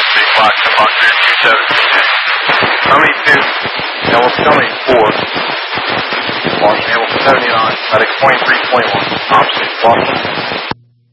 Big Black, Box 272. Coming 2, Hamilton coming 4. Washington Hamilton 79, medic 2321, opposite Washington.